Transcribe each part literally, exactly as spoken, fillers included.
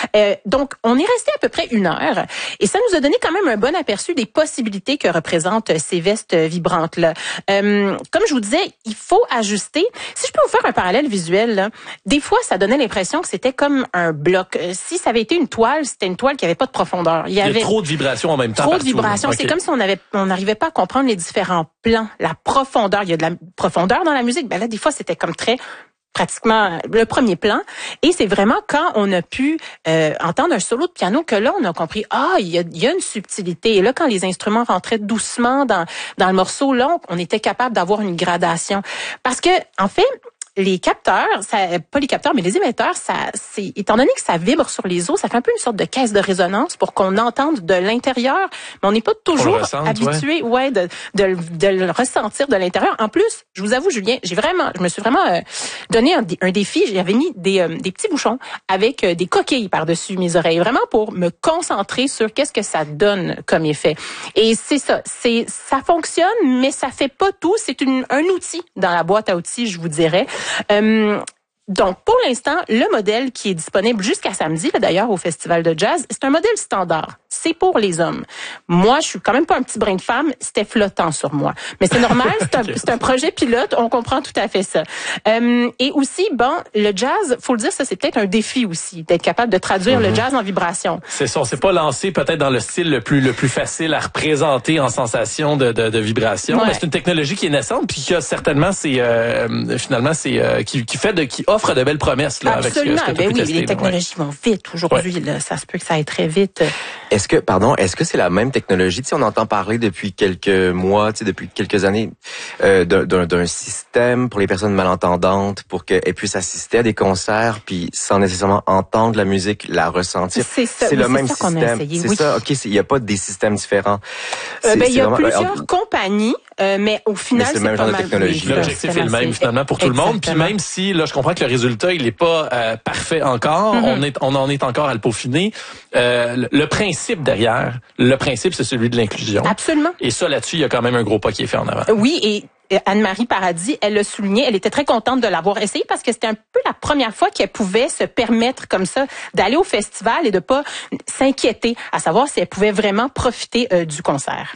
Euh, donc, on est resté à peu près une heure et ça nous a donné quand même un bon aperçu des possibilités que représentent ces vestes vibrantes-là. Euh, comme je vous disais, il faut ajuster. Si je peux vous faire un parallèle visuel, là, des fois, ça donnait l'impression que c'était comme un bloc. Si ça avait été une toile, c'était une toile qui avait pas de profondeur. Il y avait il y a trop de vibrations en même temps. Trop partout, de vibrations. Okay. C'est comme si on avait, on n'arrivait pas à comprendre les différents plans, la profondeur. Il y a de la profondeur dans la musique. Ben là, des fois, c'était comme très pratiquement le premier plan. Et c'est vraiment quand on a pu euh, entendre un solo de piano que là, on a compris, ah, il y a, il y a une subtilité. Et là, quand les instruments rentraient doucement dans, dans le morceau, là, on était capable d'avoir une gradation. Parce que, en fait, les capteurs, ça, pas les capteurs, mais les émetteurs, ça, c'est, étant donné que ça vibre sur les os, ça fait un peu une sorte de caisse de résonance pour qu'on entende de l'intérieur, mais on n'est pas toujours ressente, habitué, ouais, ouais de, de, de le ressentir de l'intérieur. En plus, je vous avoue, Julien, j'ai vraiment, je me suis vraiment euh, donné un, un défi. J'avais mis des, euh, des petits bouchons avec euh, des coquilles par-dessus mes oreilles, vraiment pour me concentrer sur qu'est-ce que ça donne comme effet. Et c'est ça, c'est, ça fonctionne, mais ça fait pas tout. C'est une, un outil dans la boîte à outils, je vous dirais. Euh, donc, pour l'instant, le modèle qui est disponible jusqu'à samedi, là, d'ailleurs, au Festival de Jazz, c'est un modèle standard. C'est pour les hommes. Moi, je suis quand même pas un petit brin de femme. C'était flottant sur moi. Mais c'est normal, c'est un, c'est un projet pilote. On comprend tout à fait ça. Euh, et aussi, bon, le jazz, faut le dire, ça, c'est peut-être un défi aussi, d'être capable de traduire mm-hmm. le jazz en vibration. C'est ça. On s'est pas lancé peut-être dans le style le plus, le plus facile à représenter en sensation de, de, de vibration. Ouais. Mais c'est une technologie qui est naissante puis qui a certainement, c'est, euh, finalement, c'est, euh, qui, qui fait de, qui offre de belles promesses, là. Absolument. Avec ce que ben oui, testé, les technologies ouais. vont vite aujourd'hui. Ouais. Là, ça se peut que ça aille très vite. Est-ce que, pardon, est-ce que c'est la même technologie? Tu sais, on entend parler depuis quelques mois, tu sais, depuis quelques années, euh, d'un, d'un système pour les personnes malentendantes pour qu'elles puissent assister à des concerts puis sans nécessairement entendre la musique, la ressentir. C'est ça. C'est oui, le c'est même ça système. qu'on a essayé, c'est oui. ça. Ok, il y a pas des systèmes différents. Euh, ben il y a vraiment, plusieurs euh, compagnies, euh, mais au final mais c'est c'est le même pas genre mal. de technologie. Oui, l'objectif est le même finalement pour tout Exactement. le monde. Puis même si là, je comprends que le résultat il est pas euh, parfait encore, mm-hmm. on est, on en est encore à le peaufiner. Euh, le, le principe derrière, le principe c'est celui de l'inclusion. Absolument. Et ça là-dessus, il y a quand même un gros pas qui est fait en avant. Oui, et Anne-Marie Paradis, elle l'a souligné, elle était très contente de l'avoir essayé parce que c'était un peu la première fois qu'elle pouvait se permettre comme ça d'aller au festival et de pas s'inquiéter à savoir si elle pouvait vraiment profiter euh, du concert.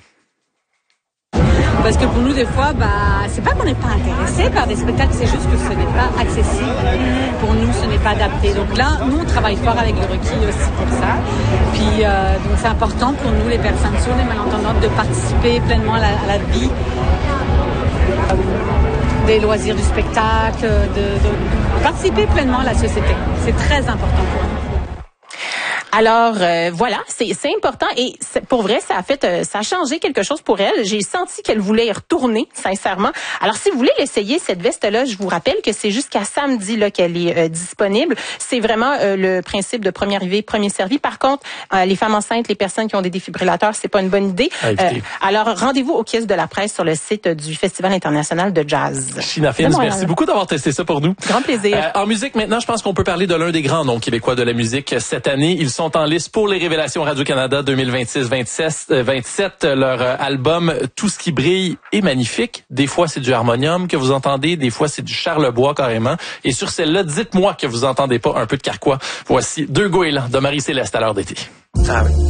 Parce que pour nous, des fois, bah, c'est pas qu'on n'est pas intéressé par des spectacles, c'est juste que ce n'est pas accessible. Pour nous, ce n'est pas adapté. Donc là, nous, on travaille fort avec le requis aussi pour ça. Puis, euh, donc c'est important pour nous, les personnes sourdes et malentendantes, de participer pleinement à la, à la vie des loisirs du spectacle, de, de participer pleinement à la société. C'est très important pour nous. Alors euh, voilà, c'est c'est important et c'est, pour vrai ça a fait euh, ça a changé quelque chose pour elle. J'ai senti qu'elle voulait y retourner sincèrement. Alors si vous voulez l'essayer cette veste là, je vous rappelle que c'est jusqu'à samedi là qu'elle est euh, disponible. C'est vraiment euh, le principe de premier arrivé, premier servi. Par contre, euh, les femmes enceintes, les personnes qui ont des défibrillateurs, c'est pas une bonne idée. Ah, euh, alors rendez-vous au kiosque de la presse sur le site du Festival international de jazz. China Films, merci beaucoup d'avoir testé ça pour nous. Grand plaisir. Euh, en musique maintenant, je pense qu'on peut parler de l'un des grands noms québécois de la musique cette année. Ils sont en liste pour les Révélations Radio-Canada deux mille vingt-six vingt-sept. Leur album Tout ce qui brille est magnifique. Des fois, c'est du harmonium que vous entendez. Des fois, c'est du charlebois carrément. Et sur celle-là, dites-moi que vous entendez pas un peu de carquois. Voici Deux goélands de Marie-Céleste à l'heure d'été. Ah oui.